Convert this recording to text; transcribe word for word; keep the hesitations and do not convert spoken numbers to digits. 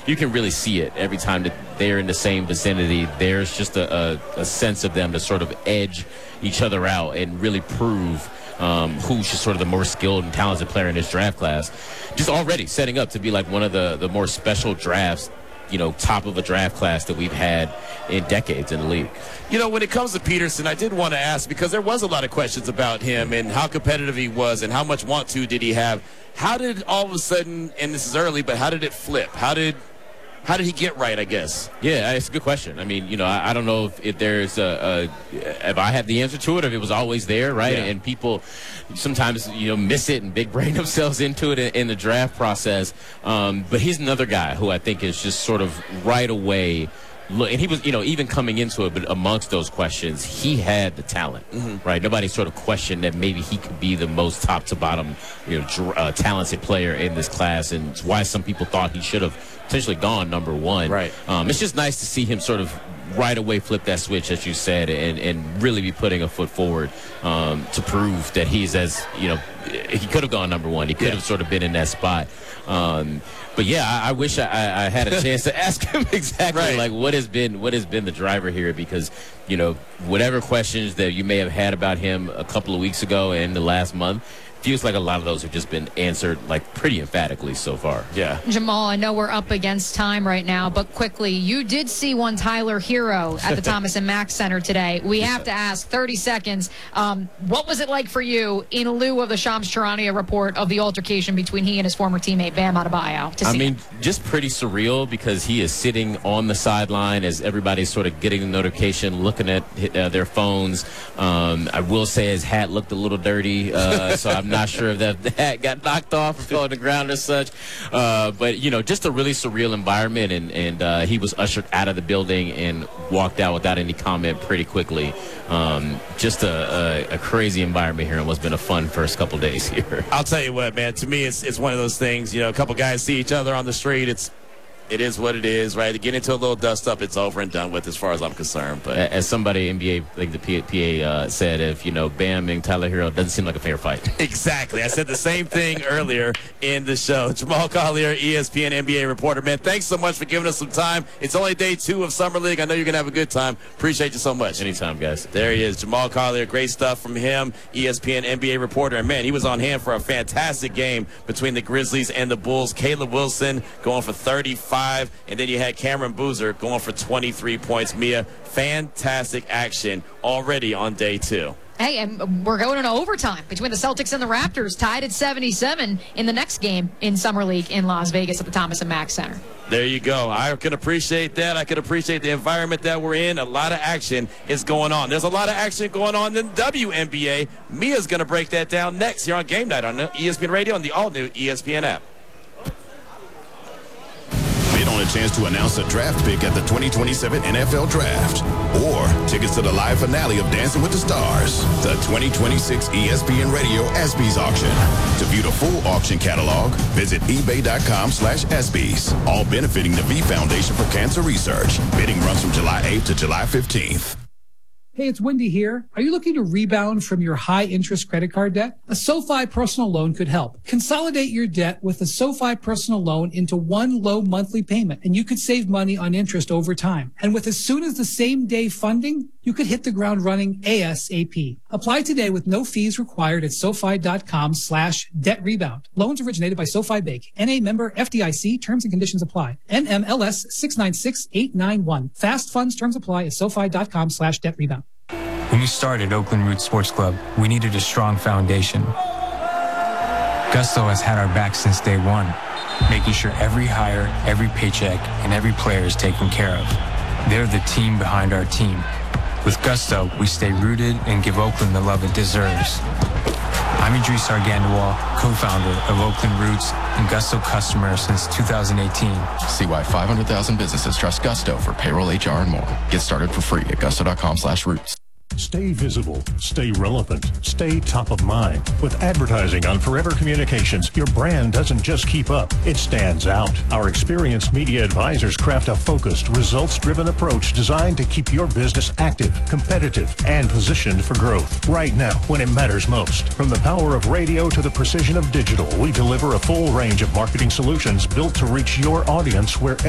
you can really see it every time that they're in the same vicinity. There's just a, a, a sense of them to sort of edge each other out and really prove um, who's just sort of the more skilled and talented player in this draft class. Just already setting up to be like one of the, the more special drafts, you know, top of a draft class that we've had in decades in the league. You know, when it comes to Peterson, I did want to ask, because there was a lot of questions about him and how competitive he was and how much want to did he have. How did all of a sudden, and this is early, but how did it flip? How did how did he get right, I guess? Yeah, it's a good question. I mean, you know, I, I don't know if, if there's a, a, if I have the answer to it, if it was always there, right? Yeah. And people sometimes, you know, miss it and big brain themselves into it in, in the draft process. Um, but he's another guy who I think is just sort of right away. Look, and he was, you know, even coming into it, but amongst those questions, he had the talent, mm-hmm. right? Nobody sort of questioned that maybe he could be the most top to bottom, you know, dr- uh, talented player in this class, and it's why some people thought he should have potentially gone number one. Right. Um, it's just nice to see him sort of right away flip that switch, as you said, and, and really be putting a foot forward um, to prove that he's as, you know, he could have gone number one. He could yeah. have sort of been in that spot. Um, but yeah, I, I wish I, I had a chance to ask him exactly right. like what has been what has been the driver here, because, you know, whatever questions that you may have had about him a couple of weeks ago and the last month, feels like a lot of those have just been answered like pretty emphatically so far. Yeah. Jamal, I know we're up against time right now, but quickly, you did see one Tyler Hero at the Thomas and Mack Center today. We have to ask, thirty seconds, um, what was it like for you in lieu of the Shams Charania report of the altercation between he and his former teammate Bam Adebayo? To I see mean, him? just pretty surreal, because he is sitting on the sideline as everybody's sort of getting the notification, looking at uh, their phones. Um, I will say his hat looked a little dirty, uh, so I'm not sure if that the hat got knocked off or fell on the ground or such. Uh, but, you know, just a really surreal environment, and, and uh, he was ushered out of the building and walked out without any comment pretty quickly. Um, just a, a, a crazy environment here, and what's been a fun first couple days here. I'll tell you what, man, to me it's it's one of those things, you know, a couple guys see each other on the street, it's It is what it is, right? To get into a little dust up, it's over and done with as far as I'm concerned. But as somebody, N B A, like the P A uh, said, if, you know, Bam and Tyler Hero, doesn't seem like a fair fight. Exactly. I said the same thing earlier in the show. Jamal Collier, E S P N N B A reporter. Man, thanks so much for giving us some time. It's only day two of Summer League. I know you're going to have a good time. Appreciate you so much. Anytime, guys. There he is, Jamal Collier. Great stuff from him, E S P N N B A reporter. And, man, he was on hand for a fantastic game between the Grizzlies and the Bulls. Caleb Wilson going for thirty-five, and then you had Cameron Boozer going for twenty-three points. Mia, fantastic action already on day two. Hey, and we're going into overtime between the Celtics and the Raptors, tied at seventy-seven in the next game in Summer League in Las Vegas at the Thomas and Mack Center. There you go. I can appreciate that. I can appreciate the environment that we're in. A lot of action is going on. There's a lot of action going on in the W N B A. Mia's going to break that down next here on Game Night on E S P N Radio and the all-new E S P N app. Bid on a chance to announce a draft pick at the twenty twenty-seven N F L Draft, or tickets to the live finale of Dancing with the Stars, the twenty twenty-six E S P N Radio ESPYs auction. To view the full auction catalog, visit ebay.com slash ESPYs, all benefiting the V Foundation for Cancer Research. Bidding runs from July eighth to July fifteenth. Hey, it's Wendy here. Are you looking to rebound from your high-interest credit card debt? A SoFi personal loan could help. Consolidate your debt with a SoFi personal loan into one low monthly payment, and you could save money on interest over time. And with as soon as the same day funding, you could hit the ground running ASAP. Apply today with no fees required at SoFi.com slash debt rebound. Loans originated by SoFi Bank. N A member F D I C. Terms and conditions apply. N M L S six nine six eight nine one. Fast funds terms apply at SoFi.com slash debt rebound. When we started Oakland Roots Sports Club, we needed a strong foundation. Gusto has had our back since day one, making sure every hire, every paycheck, and every player is taken care of. They're the team behind our team. With Gusto, we stay rooted and give Oakland the love it deserves. I'm Idris Argandawal, co-founder of Oakland Roots and Gusto customer since two thousand eighteen. See why five hundred thousand businesses trust Gusto for payroll, H R, and more. Get started for free at gusto.com slash roots. Stay visible, stay relevant, stay top of mind. With advertising on Forever Communications, your brand doesn't just keep up, it stands out. Our experienced media advisors craft a focused, results-driven approach designed to keep your business active, competitive, and positioned for growth. Right now, when it matters most. From the power of radio to the precision of digital, we deliver a full range of marketing solutions built to reach your audience wherever